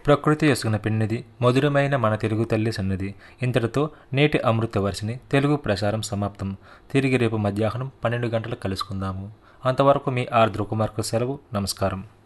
ప్రకృతి ఎసుగున పిన్నిది మధురమైన మన తెలుగు తల్లి సన్నిధి. ఇంతటితో నేటి అమృత వర్షిని తెలుగు ప్రసారం సమాప్తం. తిరిగి రేపు మధ్యాహ్నం 12 గంటలకు కలుసుకుందాము. అంతవరకు మీ ఆర్ ధ్రువకుమార్కు సెలవు. నమస్కారం.